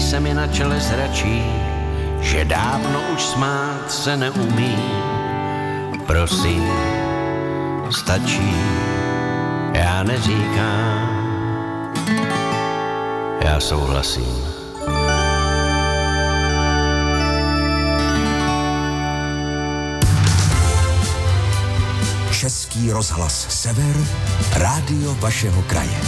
se mi na čele zračí, že dávno už smát se neumí. Prosím, stačí, já neříkám, já souhlasím. Český rozhlas Sever, rádio vašeho kraje.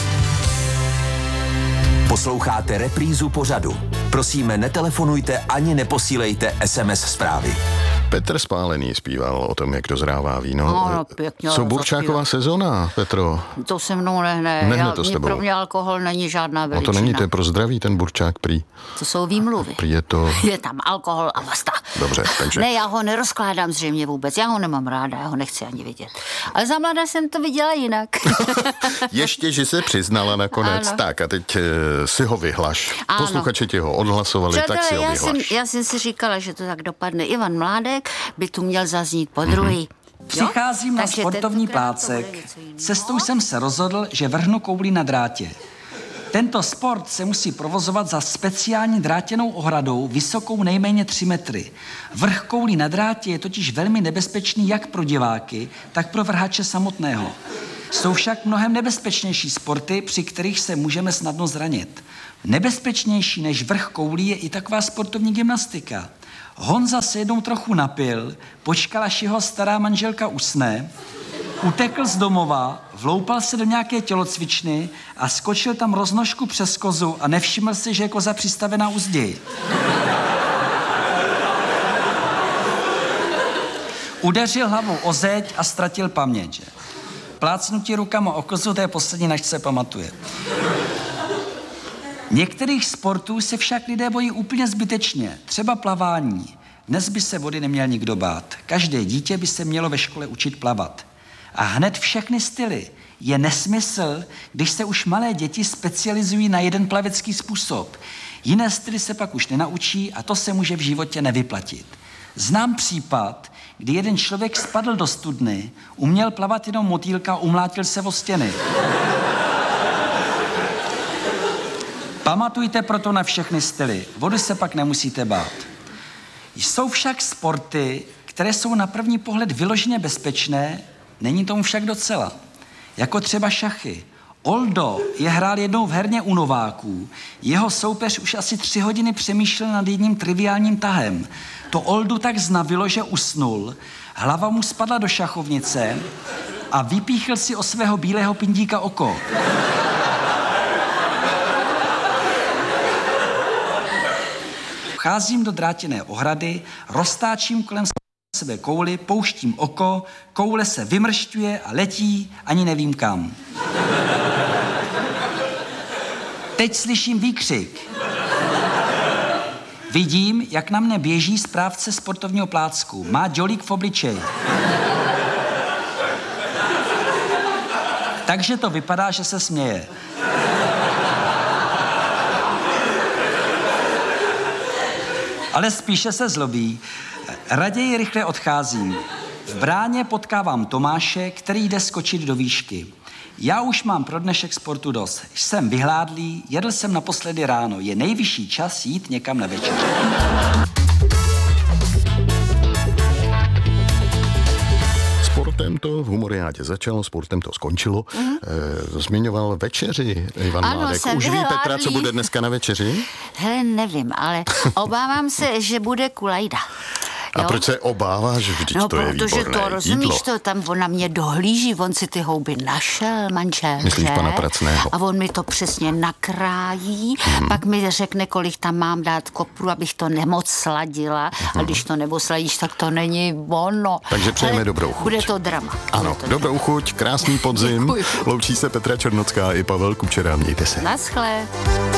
Posloucháte reprízu pořadu. Prosíme, netelefonujte ani neposílejte SMS zprávy. Petr Spálený zpíval o tom, jak dozrává víno. No, pěkně. Co burčáková sezóna, Petro? To se mnou nehne to s tebou. Pro mě alkohol není žádná veličina. No to není, to je pro zdraví ten burčák prý. To jsou výmluvy. Prý je to... Je tam alkohol a basta. Dobře, takže... Ne, já ho nerozkládám zřejmě vůbec, já ho nemám ráda, já ho nechci ani vidět. Ale za mladá jsem to viděla jinak. Ještě, že se přiznala nakonec. Ano. Tak a teď si ho vyhlaš. Ano. Posluchači ti ho odhlasovali, přátelé, tak si ho vyhlaš. Já jsem si říkala, že to tak dopadne. Ivan Mládek by tu měl zaznít po druhý. Přicházím na sportovní plácek. Cestou jsem se rozhodl, že vrhnu kouli na drátě. Tento sport se musí provozovat za speciální drátěnou ohradou vysokou nejméně 3 metry. Vrch koulí na drátě je totiž velmi nebezpečný jak pro diváky, tak pro vrhače samotného. Jsou však mnohem nebezpečnější sporty, při kterých se můžeme snadno zranit. Nebezpečnější než vrch koulí je i taková sportovní gymnastika. Honza se jednou trochu napil, počkal, až jeho stará manželka usne, utekl z domova, vloupal se do nějaké tělocvičny a skočil tam roznožku přes kozu a nevšiml si, že je koza přistavená u zdi. Udeřil hlavou o zeď a ztratil paměť. Plácnutí rukama o kozu, to je poslední, nač se pamatuje. Některých sportů se však lidé bojí úplně zbytečně, třeba plavání. Dnes by se vody neměl nikdo bát. Každé dítě by se mělo ve škole učit plavat. A hned všechny styly. Je nesmysl, když se už malé děti specializují na jeden plavecký způsob. Jiné styly se pak už nenaučí a to se může v životě nevyplatit. Znám případ, kdy jeden člověk spadl do studny, uměl plavat jenom motýlka a umlátil se o stěny. Pamatujte proto na všechny styly. Vody se pak nemusíte bát. Jsou však sporty, které jsou na první pohled vyloženě bezpečné, není tomu však docela. Jako třeba šachy. Oldo je hrál jednou v herně u nováků. Jeho soupeř už asi 3 hodiny přemýšlel nad jedním triviálním tahem. To Oldu tak znavilo, že usnul. Hlava mu spadla do šachovnice a vypíchl si o svého bílého pindíka oko. Vcházím do drátěné ohrady, roztáčím kolem sebe kouli, pouštím oko, koule se vymršťuje a letí, ani nevím kam. Teď slyším výkřik. Vidím, jak na mne běží správce sportovního plácku. Má dělík v obličeji. Takže to vypadá, že se směje. Ale spíše se zlobí. Raději rychle odcházím. V bráně potkávám Tomáše, který jde skočit do výšky. Já už mám pro dnešek sportu dost. Jsem vyhládlý, jedl jsem naposledy ráno. Je nejvyšší čas jít někam na večeři. Sportem to v Humoriádě začalo, sportem to skončilo. Zmiňoval večeři Ivan Mládek. Už ví Petra, co bude dneska na večeři? Hele, nevím, ale obávám se, že bude kulajda. A proč se obáváš? Vždyť to je výborné protože to, rozumíš, to tam on na mě dohlíží, on si ty houby našel, manžel. Myslíš pana Pracného? A on mi to přesně nakrájí, pak mi řekne, kolik tam mám dát kopru, abych to nemoc sladila, a když to nebo sladíš, tak to není ono. Takže přejeme dobrou chuť. Bude to drama. Ano, dobrou chuť, krásný podzim. Loučí se Petra Černocká i Pavel Kučera, mějte se. Naschle.